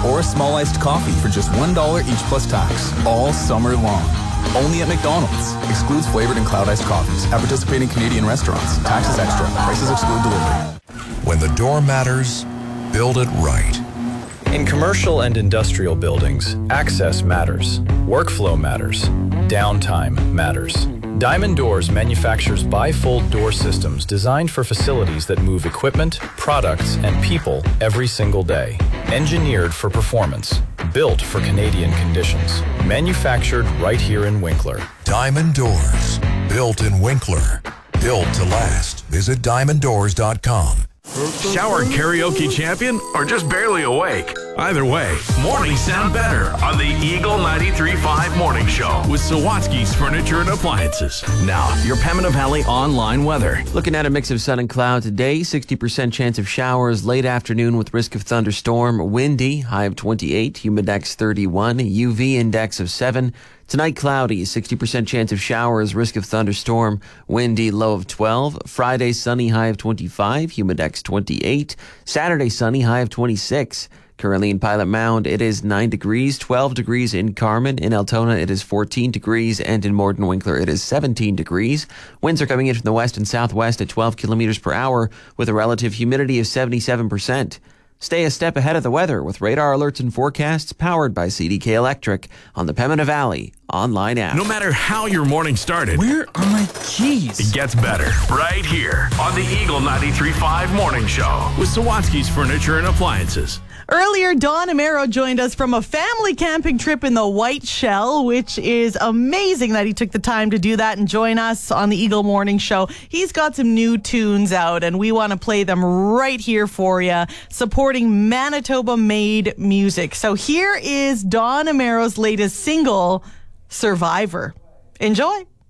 or a small iced coffee for just $1 each plus tax, all summer long. Only at McDonald's. Excludes flavored and cloud iced coffees at participating Canadian restaurants. Taxes extra. Prices exclude delivery. When the door matters, build it right. In commercial and industrial buildings, access matters, workflow matters, downtime matters. Diamond Doors manufactures bifold door systems designed for facilities that move equipment, products, and people every single day. Engineered for performance, built for Canadian conditions. Manufactured right here in Winkler. Diamond Doors. Built in Winkler. Built to last. Visit diamonddoors.com. Shower karaoke champion or just barely awake? Either way, mornings sound better on the Eagle 93.5 Morning Show with Sawatsky's Furniture and Appliances. Now, your Pembina Valley online weather. Looking at a mix of sun and cloud today, 60% chance of showers late afternoon with risk of thunderstorm. Windy, high of 28, humidex 31, UV index of 7. Tonight, cloudy, 60% chance of showers, risk of thunderstorm, windy, low of 12. Friday, sunny, high of 25, humidex 28. Saturday, sunny, high of 26. Currently in Pilot Mound, it is 9 degrees, 12 degrees in Carman. In Altona, it is 14 degrees, and in Morden Winkler, it is 17 degrees. Winds are coming in from the west and southwest at 12 kilometers per hour with a relative humidity of 77%. Stay a step ahead of the weather with radar alerts and forecasts powered by CDK Electric on the Pembina Valley online app. No matter how your morning started, where are my keys? It gets better right here on the Eagle 93.5 Morning Show with Sawatsky's Furniture and Appliances. Earlier, Don Amaro joined us from a family camping trip in the White Shell, which is amazing that he took the time to do that and join us on the Eagle Morning Show. He's got some new tunes out, and we want to play them right here for you, supporting Manitoba-made music. So here is Don Amaro's latest single, Survivor. Enjoy.